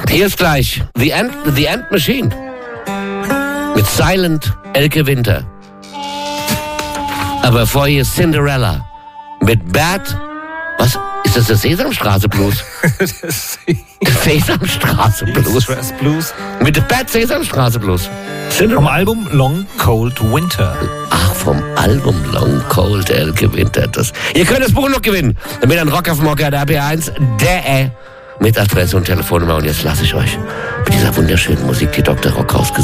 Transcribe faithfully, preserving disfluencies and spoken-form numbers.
Hier ist gleich The Ant, The Ant Machine mit Silent Elke Winter. Aber vorher Cinderella mit Bad... Was? Ist das der Sesamstraße Blues? Sesamstraße Blues. Blues. Mit der Bad Sesamstraße Blues. Vom Album Long Cold Winter. Ach, vom Album Long Cold Elke Winter. Das. Ihr könnt das Buch noch gewinnen. Mit einem Rock auf Mocker, der R B eins, der mit Adresse und Telefonnummer. Und jetzt lasse ich euch mit dieser wunderschönen Musik, die Doktor Rock rausgesucht.